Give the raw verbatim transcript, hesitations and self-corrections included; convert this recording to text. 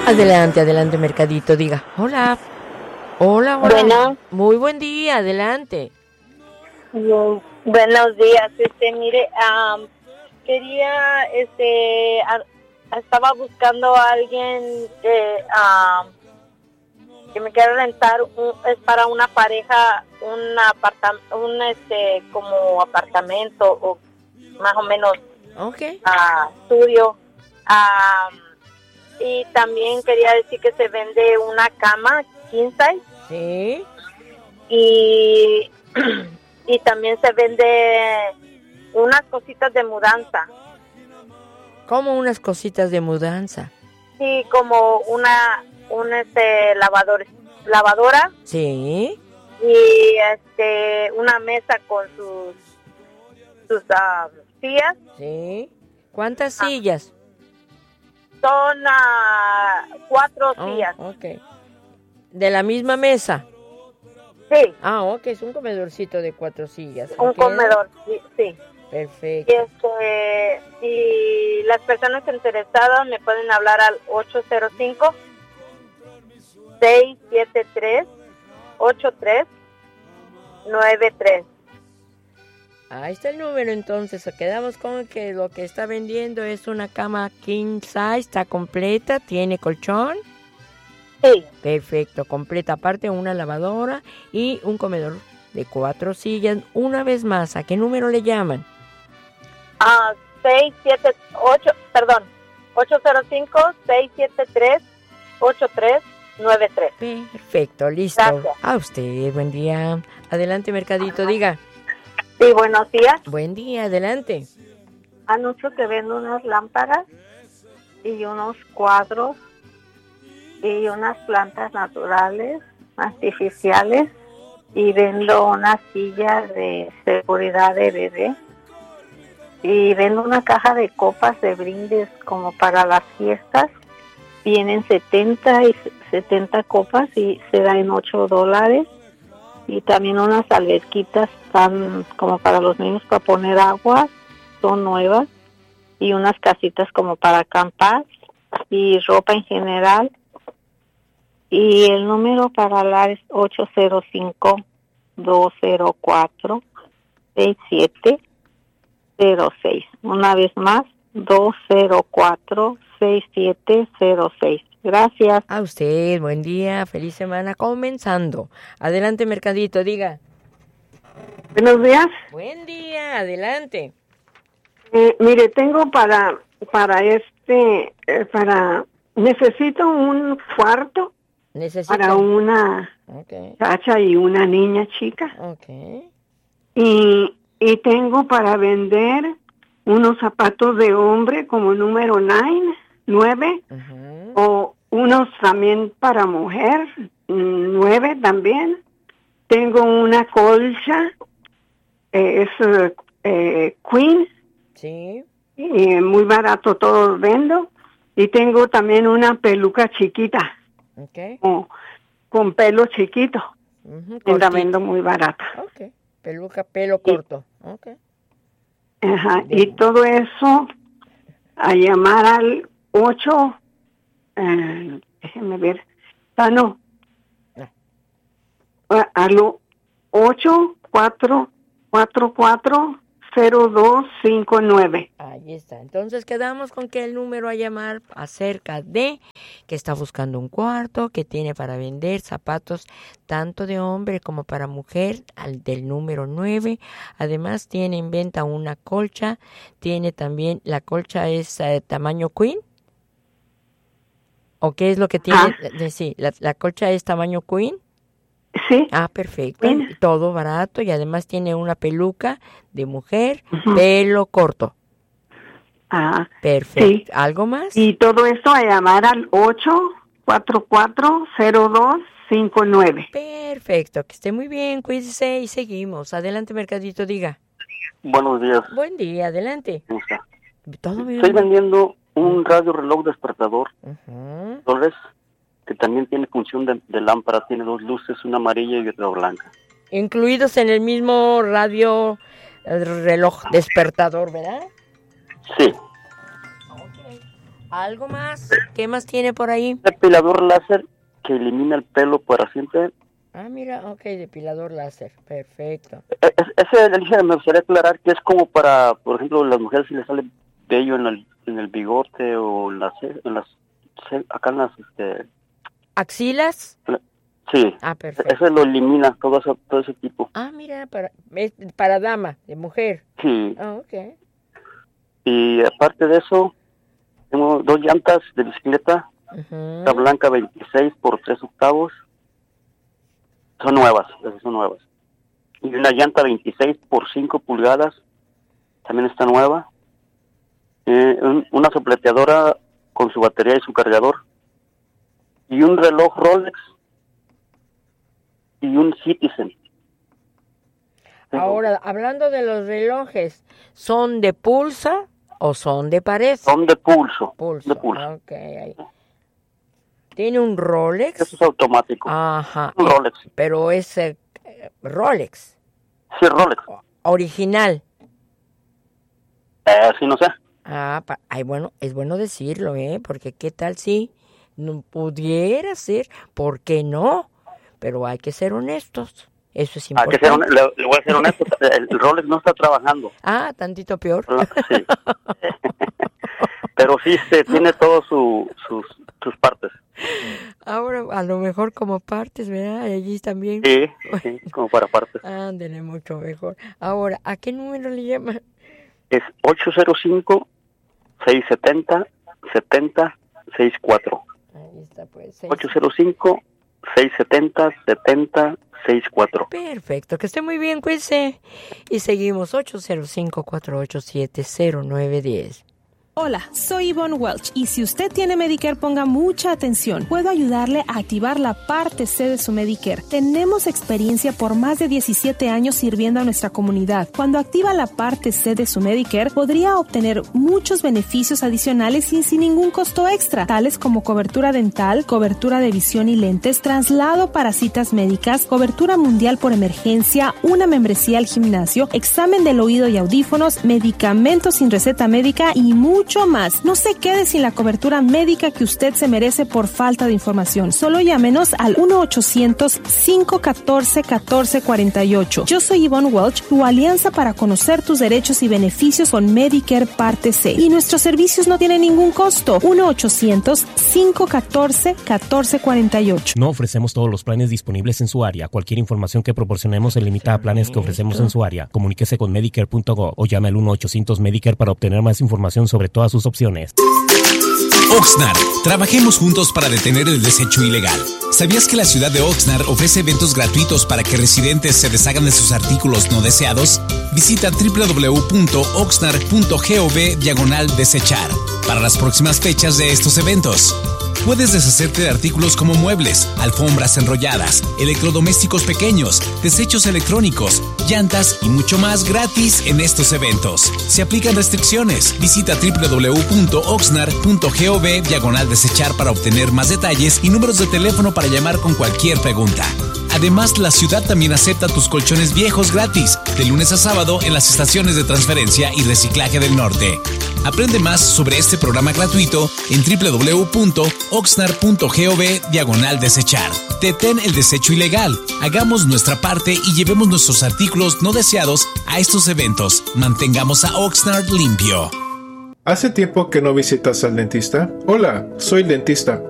Adelante, adelante, Mercadito, diga. Hola. Hola, hola. Bueno. Muy buen día, adelante. Bien. Buenos días. Este, mire, um, quería, este, a, estaba buscando a alguien que, um, que me quiera rentar, un, es para una pareja, un apartamento, un, este, como apartamento o más o menos. Okay. Uh, estudio. Um, y también quería decir que se vende una cama king size. Sí. Y, y también se vende unas cositas de mudanza. ¿Cómo unas cositas de mudanza? Sí, como una, un este lavador, lavadora. Sí. Y este una mesa con sus sus uh, sillas. Sí. ¿Cuántas ah. sillas? Son uh, cuatro oh, sillas. Okay. ¿De la misma mesa? Sí. Ah, ok, es un comedorcito de cuatro sillas. Un okay. comedor, sí, sí. Perfecto. Y este, y las personas interesadas me pueden hablar al ocho cero cinco, seis siete tres, ocho tres nueve tres. Ahí está el número, entonces. Quedamos con que lo que está vendiendo es una cama king size, está completa, tiene colchón. Sí. Perfecto, completa. Aparte una lavadora y un comedor de cuatro sillas. Una vez más, ¿a qué número le llaman? Ah, seis siete ocho, perdón, ocho cero cinco, seis siete tres, ocho tres nueve tres. Perfecto, listo. Gracias. A usted, buen día. Adelante, Mercadito, diga. Sí, buenos días. Buen día, adelante. Anuncio que vendo unas lámparas y unos cuadros y unas plantas naturales, artificiales, y vendo una silla de seguridad de bebé, y vendo una caja de copas de brindis como para las fiestas. Vienen setenta y setenta copas y se da en ocho dólares. Y también unas alberquitas tan como para los niños para poner agua, son nuevas. Y unas casitas como para acampar y ropa en general. Y el número para hablar es ocho cero cinco, dos cero cuatro, seis siete cero seis. Una vez más, dos cero cuatro, seis siete cero seis. Gracias. A usted, buen día, feliz semana comenzando. Adelante, Mercadito, diga. Buenos días. Buen día, adelante. Eh, mire, tengo para, para este, eh, para, necesito un cuarto. Necesito. Para una okay. chacha y una niña chica. Okay. Y, y tengo para vender unos zapatos de hombre como número nine, nueve, uh-huh. O unos también para mujer, nueve también. Tengo una colcha, eh, es eh, queen. Sí. Y muy barato todo vendo. Y tengo también una peluca chiquita. Okay. Con, con pelo chiquito. Uh-huh, la vendo muy barata. Okay. Peluca, pelo corto. Y, okay. Ajá. Y todo eso a llamar al ocho, eh, déjenme ver, ah, no, a, a lo ocho cuatro cuatro cuatro cero dos cinco nueve. Ahí está. Entonces quedamos con que el número a llamar acerca de que está buscando un cuarto, que tiene para vender zapatos tanto de hombre como para mujer, al del número nueve. Además tiene en venta una colcha, tiene también, la colcha es eh, tamaño queen. ¿O qué es lo que tiene? Ah. Sí, la, la colcha es tamaño queen. Sí. Ah, perfecto. Bien. Todo barato y además tiene una peluca de mujer, uh-huh. Pelo corto. Ah, perfecto. Sí. ¿Algo más? Y todo esto a llamar al ocho cuatro cuatro cero dos cinco nueve. Perfecto. Que esté muy bien, cuídese y seguimos. Adelante, Mercadito, diga. Buenos días. Buen día, adelante. ¿Cómo está? Todo bien. Estoy vendiendo un radio reloj despertador. Uh-huh. Dolores, que también tiene función de, de lámpara, tiene dos luces, una amarilla y otra blanca. Incluidos en el mismo radio reloj despertador, ¿verdad? Sí. Okay. ¿Algo más? ¿Qué más tiene por ahí? Depilador láser que elimina el pelo para siempre. Ah, mira, ok, depilador láser, perfecto. Es, ese, Alicia, me gustaría aclarar que es como para, por ejemplo, las mujeres si les sale vello en el, en el bigote o en las, en las acá en las, este... ¿Axilas? Sí. Ah, perfecto. Ese lo elimina, todo, eso, todo ese tipo. Ah, mira, para, es para dama, de mujer. Sí. Ah, ok. Y aparte de eso, tengo dos llantas de bicicleta, uh-huh. la blanca veintiséis por tres octavos. Son nuevas, esas son nuevas. Y una llanta veintiséis por cinco pulgadas, también está nueva. Eh, un, una sopleteadora con su batería y su cargador. Y un reloj Rolex y un Citizen. Ahora, hablando de los relojes, ¿son de pulsa o son de pared? Son de pulso. Pulso, de pulso. Ok. Ahí. ¿Tiene un Rolex? Eso es automático. Ajá. Un Rolex. Pero es eh, Rolex. Sí, Rolex. Original. Eh, sí, no sé. Ah, pa- ay, bueno, es bueno decirlo, ¿eh? Porque qué tal si no pudiera ser, ¿por qué no? Pero hay que ser honestos. Eso es importante. Hay que ser un, le, le voy a ser honesto, el, el Rolex no está trabajando. Ah, tantito peor. Sí. Pero sí, se tiene todas su, sus, sus partes. Ahora, a lo mejor como partes, ¿verdad? Allí también. Sí, sí, como para partes. Ándale, mucho mejor. Ahora, ¿a qué número le llaman? Es ocho cero cinco, seis siete cero, siete cero seis cuatro. Ahí está, pues. seis. ocho cero cinco, seis siete cero, siete cero seis cuatro. Perfecto, que esté muy bien, cuídense. Y seguimos ocho cero cinco, cuatro ocho siete, cero nueve uno cero. Hola, soy Yvonne Welch y si usted tiene Medicare, ponga mucha atención. Puedo ayudarle a activar la parte C de su Medicare. Tenemos experiencia por más de diecisiete años sirviendo a nuestra comunidad. Cuando activa la parte C de su Medicare, podría obtener muchos beneficios adicionales y sin ningún costo extra, tales como cobertura dental, cobertura de visión y lentes, traslado para citas médicas, cobertura mundial por emergencia, una membresía al gimnasio, examen del oído y audífonos, medicamentos sin receta médica y mucho mucho más. No se quede sin la cobertura médica que usted se merece por falta de información. Solo llámenos al uno ochocientos, cinco uno cuatro, uno cuatro cuatro ocho. Yo soy Yvonne Welch, tu alianza para conocer tus derechos y beneficios con Medicare Parte C. Y nuestros servicios no tienen ningún costo. uno ochocientos, cinco uno cuatro, uno cuatro cuatro ocho. No ofrecemos todos los planes disponibles en su área. Cualquier información que proporcionemos se limita a planes que ofrecemos en su área. Comuníquese con Medicare punto gov o llame al uno ochocientos Medicare para obtener más información sobre todas sus opciones. Oxnard, trabajemos juntos para detener el desecho ilegal. ¿Sabías que la ciudad de Oxnard ofrece eventos gratuitos para que residentes se deshagan de sus artículos no deseados? Visita doble u doble u doble u punto oxnard punto gov diagonal desechar para las próximas fechas de estos eventos. Puedes deshacerte de artículos como muebles, alfombras enrolladas, electrodomésticos pequeños, desechos electrónicos, llantas y mucho más gratis en estos eventos. Se aplican restricciones. Visita doble u doble u doble u punto oxnard punto gov diagonal desechar para obtener más detalles y números de teléfono para llamar con cualquier pregunta. Además, la ciudad también acepta tus colchones viejos gratis, de lunes a sábado en las estaciones de transferencia y reciclaje del norte. Aprende más sobre este programa gratuito en doble u doble u doble u punto oxnard punto gov diagonal desechar. Detén el desecho ilegal, hagamos nuestra parte y llevemos nuestros artículos no deseados a estos eventos. Mantengamos a Oxnard limpio. ¿Hace tiempo que no visitas al dentista? Hola, soy dentista.